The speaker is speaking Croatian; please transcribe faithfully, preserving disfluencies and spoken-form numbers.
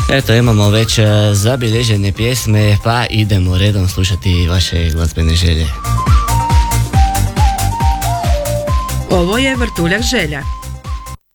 Eto, imamo već zabilježene pjesme, pa idemo redom slušati vaše glazbene želje. Ovo je Vrtuljak želja.